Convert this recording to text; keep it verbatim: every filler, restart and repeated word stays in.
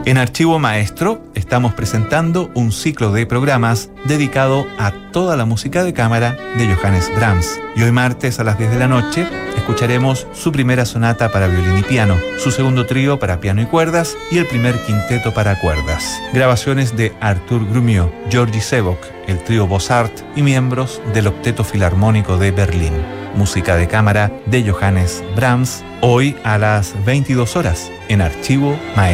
En Archivo Maestro estamos presentando un ciclo de programas dedicado a toda la música de cámara de Johannes Brahms. Y hoy martes a las diez de la noche escucharemos su primera sonata para violín y piano, su segundo trío para piano y cuerdas y el primer quinteto para cuerdas. Grabaciones de Artur Grumiaux, Georgi Sebok, el trío Bossart y miembros del Octeto Filarmónico de Berlín. Música de cámara de Johannes Brahms, hoy a las veintidós horas en Archivo Maestro.